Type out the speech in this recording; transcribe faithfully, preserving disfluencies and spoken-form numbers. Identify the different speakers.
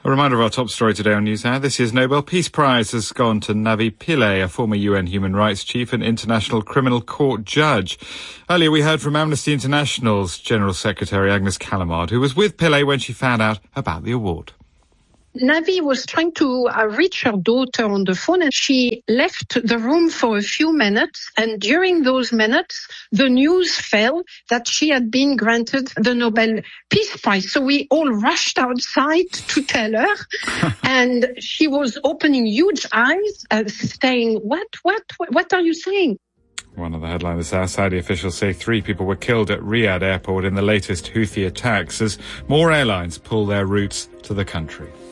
Speaker 1: A reminder of our top story today on NewsHour. This year's Nobel Peace Prize has gone to Navi Pillay, a former U N human rights chief and International Criminal Court judge. Earlier we heard from Amnesty International's General Secretary Agnes Callamard, who was with Pillay when she found out about the award.
Speaker 2: Navi was trying to uh, reach her daughter on the phone, and she left the room for a few minutes. And during those minutes, the news fell that she had been granted the Nobel Peace Prize. So we all rushed outside to tell her. And she was opening huge eyes, uh, saying, what, what, what, what are you saying?
Speaker 1: One of the headlines this hour, Saudi officials say three people were killed at Riyadh airport in the latest Houthi attacks as more airlines pull their routes to the country.